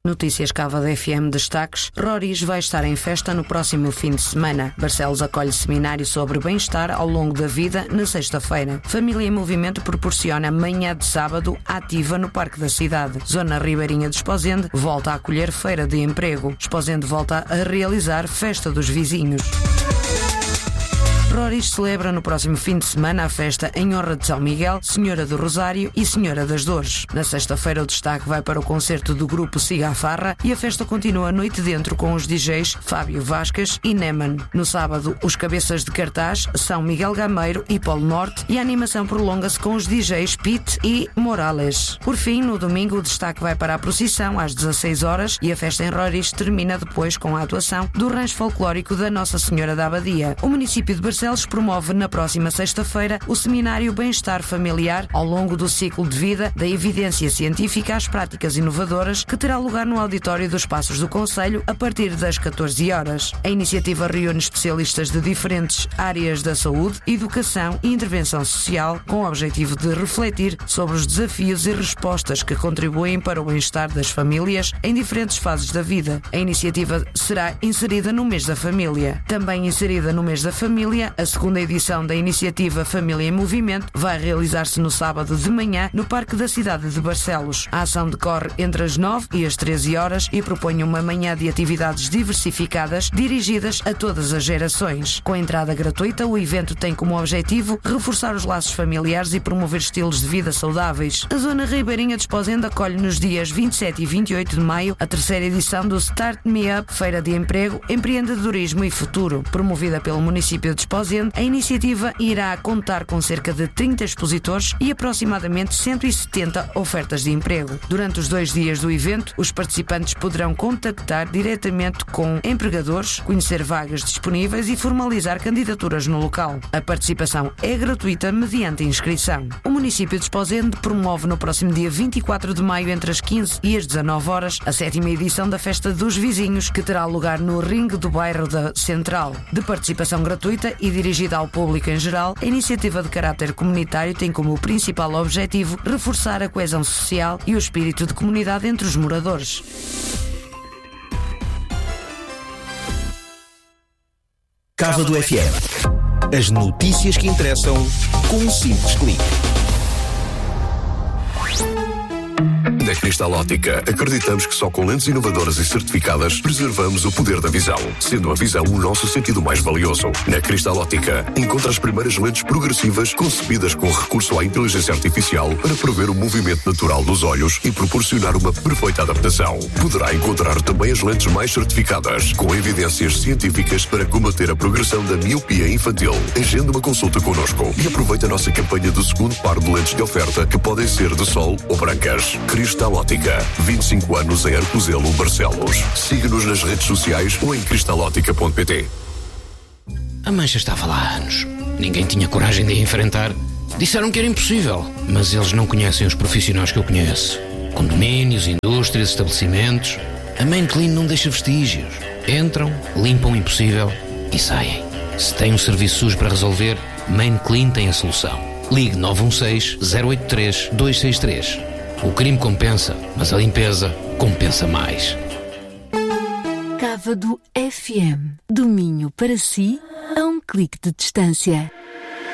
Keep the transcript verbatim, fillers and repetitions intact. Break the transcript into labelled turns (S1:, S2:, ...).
S1: Notícias Cava da F M destaques. Roriz vai estar em festa no próximo fim de semana. Barcelos acolhe seminário sobre bem-estar ao longo da vida na sexta-feira. Família em Movimento proporciona manhã de sábado ativa no Parque da Cidade. Zona Ribeirinha de Esposende volta a acolher feira de emprego. Esposende volta a realizar festa dos vizinhos. Roriz celebra no próximo fim de semana a festa em honra de São Miguel, Senhora do Rosário e Senhora das Dores. Na sexta-feira o destaque vai para o concerto do grupo Siga a Farra e a festa continua a noite dentro com os D Js Fábio Vasquez e Neman. No sábado, os cabeças de cartaz são Miguel Gameiro e Polo Norte e a animação prolonga-se com os D Js Pete e Morales. Por fim, no domingo o destaque vai para a procissão às dezasseis horas e a festa em Roriz termina depois com a atuação do rancho folclórico da Nossa Senhora da Abadia. O município de Barcelos Barcelos promove na próxima sexta-feira o seminário Bem-Estar Familiar ao longo do ciclo de vida da evidência científica às práticas inovadoras, que terá lugar no auditório dos Passos do Concelho a partir das catorze horas. A iniciativa reúne especialistas de diferentes áreas da saúde, educação e intervenção social com o objetivo de refletir sobre os desafios e respostas que contribuem para o bem-estar das famílias em diferentes fases da vida. A iniciativa será inserida no mês da família. Também inserida no mês da família, a segunda edição da iniciativa Família em Movimento vai realizar-se no sábado de manhã no Parque da Cidade de Barcelos. A ação decorre entre as nove e as treze horas e propõe uma manhã de atividades diversificadas dirigidas a todas as gerações. Com entrada gratuita, o evento tem como objetivo reforçar os laços familiares e promover estilos de vida saudáveis. A Zona Ribeirinha de Esposende acolhe nos dias vinte e sete e vinte e oito de maio a terceira edição do Start Me Up, Feira de Emprego, Empreendedorismo e Futuro. Promovida pelo município de Esposende, a iniciativa irá contar com cerca de trinta expositores e aproximadamente cento e setenta ofertas de emprego. Durante os dois dias do evento, os participantes poderão contactar diretamente com empregadores, conhecer vagas disponíveis e formalizar candidaturas no local. A participação é gratuita mediante inscrição. O município de Esposende promove no próximo dia vinte e quatro de maio, entre as quinze e as dezanove horas, a sétima edição da Festa dos Vizinhos, que terá lugar no ringue do bairro da Central. De participação gratuita e dirigida ao público em geral, a iniciativa de caráter comunitário tem como principal objetivo reforçar a coesão social e o espírito de comunidade entre os moradores.
S2: Cava do F M. As notícias que interessam com um simples clique.
S3: Na Cristal Ótica, acreditamos que só com lentes inovadoras e certificadas preservamos o poder da visão, sendo a visão o nosso sentido mais valioso. Na Cristal Ótica, encontra as primeiras lentes progressivas concebidas com recurso à inteligência artificial para prever o movimento natural dos olhos e proporcionar uma perfeita adaptação. Poderá encontrar também as lentes mais certificadas, com evidências científicas para combater a progressão da miopia infantil. Agende uma consulta connosco e aproveite a nossa campanha do segundo par de lentes de oferta, que podem ser de sol ou brancas. Cristal Ótica, vinte e cinco anos em Arcozelo, Barcelos. Siga-nos nas redes sociais ou em cristalótica ponto pt.
S4: A mancha estava lá há anos. Ninguém tinha coragem de a enfrentar. Disseram que era impossível, mas eles não conhecem os profissionais que eu conheço. Condomínios, indústrias, estabelecimentos. A Main Clean não deixa vestígios. Entram, limpam o impossível e saem. Se tem um serviço sujo para resolver, Main Clean tem a solução. Ligue nove um seis, zero oito três, dois seis três. O crime compensa, mas a limpeza compensa mais.
S5: Cava do F M. Do Minho para si, a um clique de distância.